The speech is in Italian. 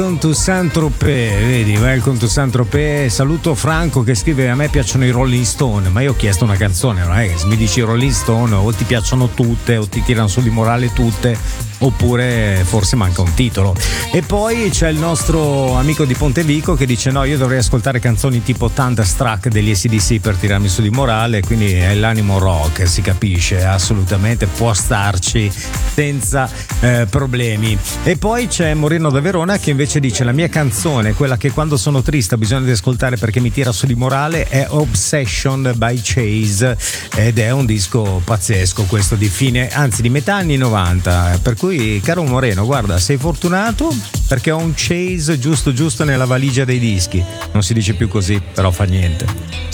Welcome to Saint-Tropez, vedi, Welcome to Saint-Tropez. Saluto Franco che scrive: a me piacciono i Rolling Stone, ma io ho chiesto una canzone, non è che se mi dici Rolling Stone o ti piacciono tutte o ti tirano su di morale tutte, oppure forse manca un titolo. E poi c'è il nostro amico di Pontevico che dice: no, io dovrei ascoltare canzoni tipo Thunderstruck degli AC/DC per tirarmi su di morale, quindi è l'animo rock, si capisce, assolutamente può starci senza problemi. E poi c'è Moreno da Verona che invece dice: la mia canzone, quella che quando sono triste ho bisogno di ascoltare perché mi tira su di morale, è Obsession by Chase, ed è un disco pazzesco questo di metà anni 90, per cui caro Moreno, guarda, sei fortunato perché ho un Chase giusto nella valigia dei dischi, non si dice più così, però fa niente.